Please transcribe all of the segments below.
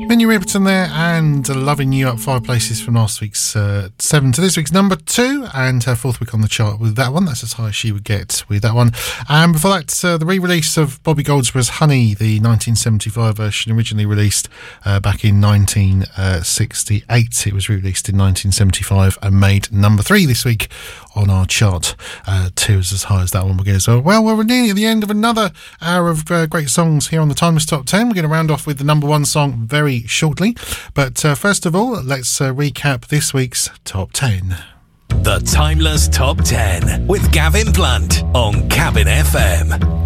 Minnie Riperton there, and Loving You, up 5 places from last week's 7 to this week's number 2, and her 4th week on the chart with that one. That's as high as she would get with that one. And before that, the re-release of Bobby Goldsborough's Honey, the 1975 version, originally released back in 1968. It was re-released in 1975 and made number 3 this week on our chart. 2 is as high as that one will get as well. Well, we're nearly at the end of another hour of great songs here on the Timeless Top 10. We're going to round off with the number 1 song very shortly, but first of all, let's recap this week's Top 10. The Timeless Top 10 with Gavin Blunt on Cabin FM.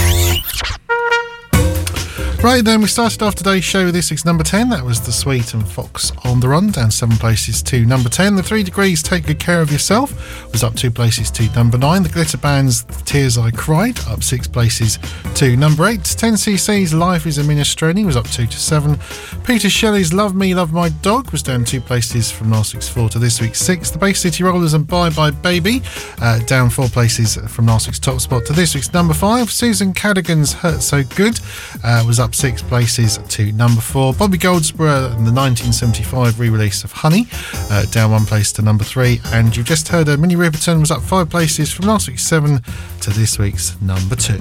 Right then, we started off today's show with this week's number 10. That was The Sweet and Fox on the Run, down 7 places to number 10. The 3 Degrees, Take Good Care of Yourself, was up 2 places to number 9. The Glitter Band's Tears I Cried, up 6 places to number 8. 10cc's Life is a Minestrone was up 2 to 7. Peter Shelley's Love Me, Love My Dog was down 2 places from last week's 4 to this week's 6. The Bay City Rollers and Bye Bye Baby, down 4 places from last week's top spot to this week's number 5. Susan Cadogan's Hurt So Good was up 6 places to number 4. Bobby Goldsborough and the 1975 re-release of Honey, down 1 place to number 3. And you've just heard Minnie Riperton was up 5 places from last week's 7 to this week's number 2.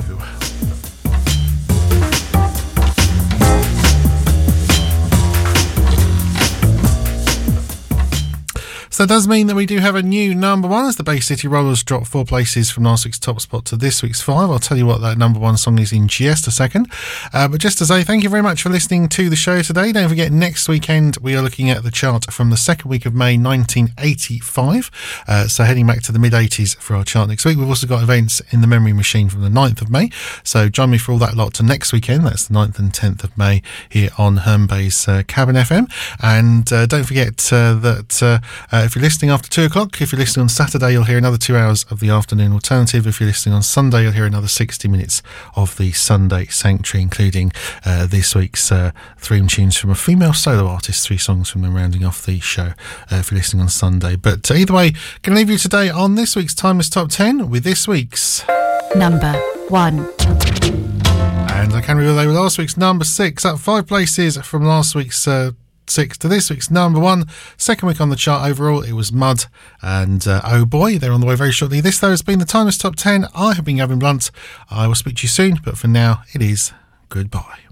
So that does mean that we do have a new number 1 as the Bay City Rollers drop 4 places from last week's top spot to this week's 5. I'll tell you what that number 1 song is in just a second. But just to say, thank you very much for listening to the show today. Don't forget, next weekend we are looking at the chart from the 2nd week of May 1985. So heading back to the mid-80s for our chart next week. We've also got events in the Memory Machine from the 9th of May. So join me for all that lot to next weekend. That's the 9th and 10th of May here on Herne Bay's Cabin FM. And don't forget that if you're listening after 2 o'clock, if you're listening on Saturday, you'll hear another 2 hours of the afternoon alternative. If you're listening on Sunday, you'll hear another 60 minutes of the Sunday Sanctuary, including this week's theme tunes from a female solo artist, 3 songs from them rounding off the show if you're listening on Sunday. But either way, can leave you today on this week's Timeless Top 10 with this week's number 1. And I can reveal they were last week's number 6, up 5 places from last week's 6 to this week's number 1. 2nd week on the chart overall, it was Mud and Oh Boy. They're on the way very shortly. This, though, has been the Timeless Top 10. I have been Gavin Blunt. I will speak to you soon, but for now, it is goodbye.